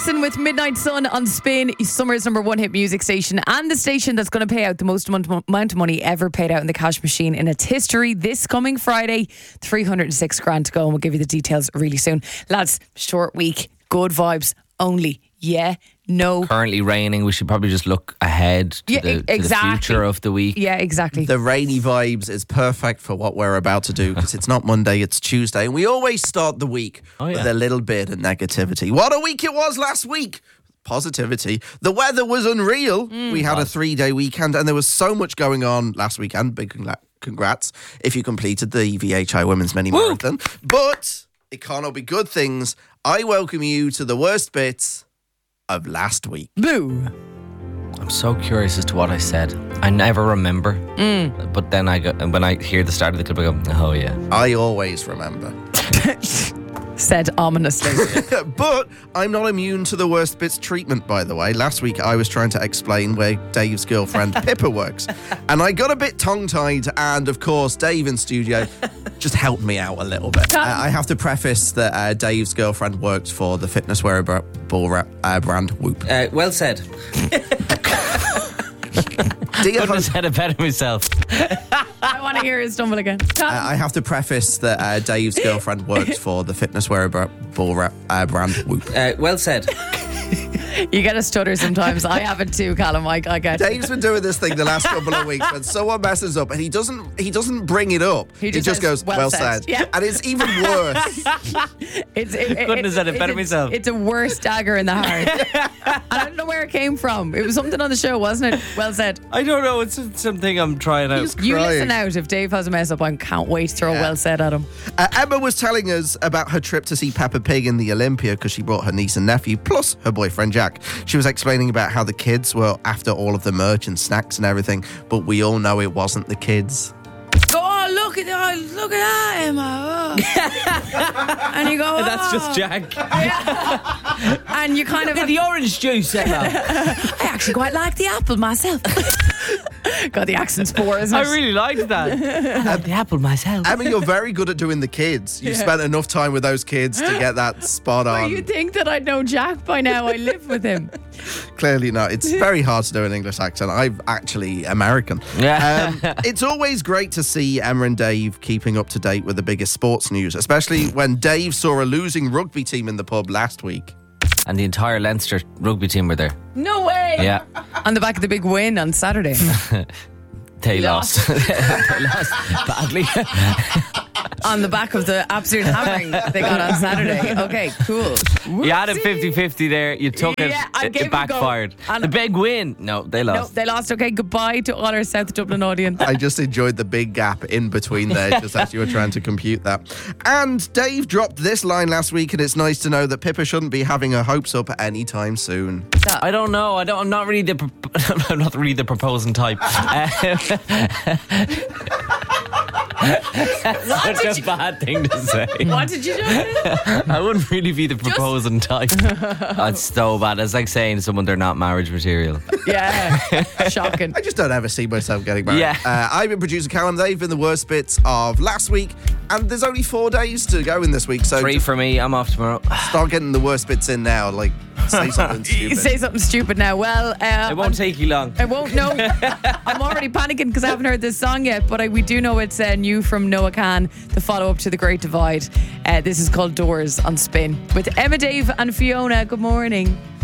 Morrison with Midnight Sun on Spin, summer's number one hit music station, and the station that's going to pay out the most amount of money ever paid out in the cash machine in its history this coming Friday. 306 grand to go, and we'll give you the details really soon. Lads, short week, good vibes only. Yeah, no. Currently raining. We should probably just look ahead to, to the future of the week. Yeah, exactly. The rainy vibes is perfect for what we're about to do, because it's not Monday, it's Tuesday. And we always start the week with a little bit of negativity. What a week it was last week. Positivity. The weather was unreal. We had a 3-day weekend and there was so much going on last weekend. Big congrats if you completed the VHI Women's Mini Marathon. But it can't all be good things. I welcome you to the worst bits of last week. Boo. I'm so curious as to what I said. I never remember. But then when I hear the start of the clip, I go, oh yeah. I always remember. Said ominously. But I'm not immune to the worst bits treatment, by the way. Last week I was trying to explain where Dave's girlfriend Pippa works, and I got a bit tongue-tied, and of course Dave in studio just helped me out a little bit. I have to preface that Dave's girlfriend works for the fitness wearable brand Whoop. Well said. Couldn't have said it better myself. I want to hear his stumble again. I have to preface that Dave's girlfriend works for the fitness wearable brand Whoop. Well said. You get a stutter sometimes. I have it too, Callum. I get Dave's been doing this thing the last couple of weeks when someone messes up and he doesn't bring it up. He just says, goes, well said. Yeah. And it's even worse. Couldn't have said it better myself. It's a worse dagger in the heart. And I don't know where it came from. It was something on the show, wasn't it? Well said. I don't know. It's something I'm trying out. You listen out. If Dave has a mess up, I can't wait to throw well said at him. Emma was telling us about her trip to see Peppa Pig in the Olympia because she brought her niece and nephew plus her boyfriend Jack. She was explaining about how the kids were after all of the merch and snacks and everything, but we all know it wasn't the kids. Oh, look at that, Emma. Oh. And you go, That's just Jack. Yeah. And you kind of Look at the orange juice, Emma. I actually quite like the apple myself. God, the accent's poor, isn't it? I really liked that. I like the apple myself. Emma, you're very good at doing the kids. You spent enough time with those kids to get that spot on. Well, you'd think that I'd know Jack by now. I live with him. Clearly not. It's very hard to do an English accent. I'm actually American. Yeah. It's always great to see Emma and Dave keeping up to date with the biggest sports news, especially when Dave saw a losing rugby team in the pub last week. And the entire Leinster rugby team were there. No way. Yeah. On the back of the big win on Saturday. They lost. They lost badly. On the back of the absolute hammering they got on Saturday. Okay, cool. You had it 50-50 there. You took it. It backfired. The big win. No, they lost. No, they lost. Okay, goodbye to all our South Dublin audience. I just enjoyed the big gap in between there, just as you were trying to compute that. And Dave dropped this line last week, and it's nice to know that Pippa shouldn't be having her hopes up anytime soon. I don't know. I'm not really the proposing type. Such a bad thing to say. What did you do? I wouldn't really be the proposing type. That's so bad. It's like saying to someone they're not marriage material. Yeah, shocking. I just don't ever see myself getting married. Yeah. I've been producer Callum. They've been the worst bits of last week, and there's only 4 days to go in this week. So 3 for me. I'm off tomorrow. Start getting the worst bits in now. Like, say something stupid. Say something stupid now. Well, it won't take you long. I won't know. I'm already panicking because I haven't heard this song yet, but we do know it's new from Noah Khan, the follow-up to The Great Divide. This is called Doors on Spin with Emma, Dave and Fiona. Good morning.